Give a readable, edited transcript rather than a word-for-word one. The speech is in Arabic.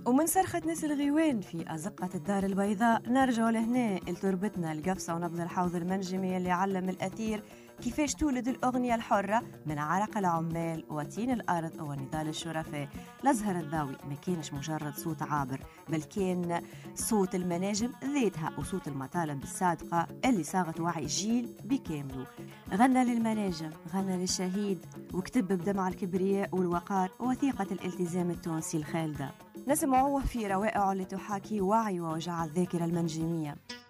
ومن صرخة ناس الغيوان في أزقة الدار البيضاء نرجع لهنا لتربتنا القفصة ونبض الحوض المنجمي اللي علم الأثير كيفاش تولد الأغنية الحرة من عرق العمال وطين الأرض ونضال الشرفاء. الأزهر الضاوي ما كانش مجرد صوت عابر، بل كان صوت المناجم ذاتها وصوت المطالب الصادقة اللي صاغت وعي جيل بكامله. غنى للمناجم، غنى للشهيد، وكتب بدمع الكبرياء والوقار وثيقة الالتزام التونسي الخالدة. نسمعوه في روائع اللي تحاكي وعي ووجع الذاكرة المنجمية.